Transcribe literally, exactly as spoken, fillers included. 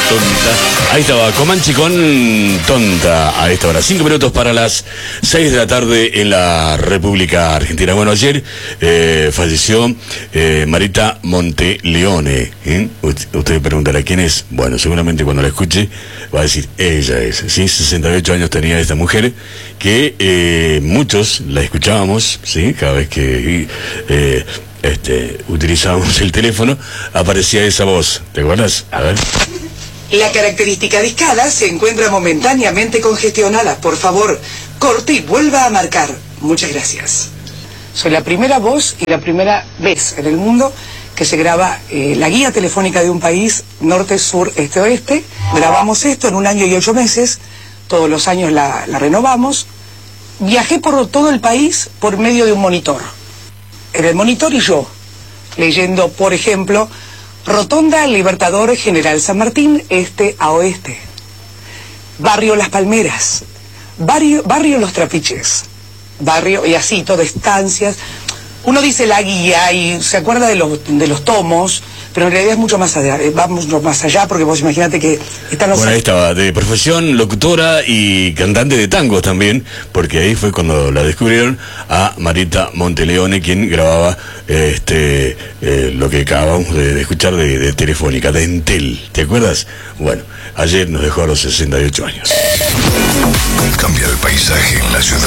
tonta. Ahí estaba Comanche con tonta a esta hora. Cinco minutos para las seis de la tarde en la República Argentina. Bueno, ayer eh, falleció eh, Marita Monteleone. ¿eh? Usted preguntará quién es. Bueno, seguramente cuando la escuche va a decir, ella es. ¿sí? sesenta y ocho años tenía esta mujer que eh, muchos la escuchábamos, ¿sí? Cada vez que... Eh, Este, utilizábamos el teléfono, aparecía esa voz. ¿Te acuerdas? A ver. La característica discada se encuentra momentáneamente congestionada. Por favor, corte y vuelva a marcar. Muchas gracias. Soy la primera voz y la primera vez en el mundo que se graba eh, la guía telefónica de un país, norte, sur, este, oeste. Grabamos esto en un año y ocho meses. Todos los años la, la renovamos. Viajé por todo el país por medio de un monitor. En el monitor y yo, leyendo, por ejemplo, Rotonda Libertador General San Martín, este a oeste. Barrio Las Palmeras, barrio, barrio Los Trapiches, barrio, y así, todo, estancias. Uno dice la guía y se acuerda de los, de los tomos, pero en realidad es mucho más allá, vamos más allá, porque vos imagínate que están los... Bueno, ahí estaba, de profesión, locutora y cantante de tangos también, porque ahí fue cuando la descubrieron a Marita Monteleone, quien grababa este eh, lo que acabamos de, de escuchar de, de Telefónica, de Entel, ¿te acuerdas? Bueno, ayer nos dejó a los sesenta y ocho años. Cambia el paisaje en la ciudad.